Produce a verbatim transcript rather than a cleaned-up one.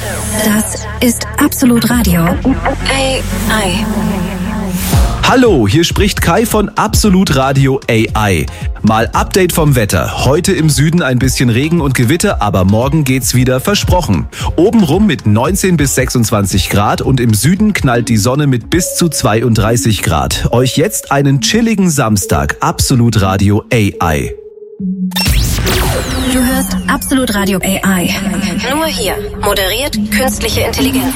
Das ist Absolut Radio. A I. Hallo, hier spricht Kai von Absolut Radio A I. Mal Update vom Wetter. Heute im Süden ein bisschen Regen und Gewitter, aber morgen geht's wieder, versprochen. Obenrum mit neunzehn bis sechsundzwanzig Grad und im Süden knallt die Sonne mit bis zu zweiunddreißig Grad. Euch jetzt einen chilligen Samstag. Absolut Radio A I. Du hörst Absolut Radio A I. Nur hier. Moderiert künstliche Intelligenz.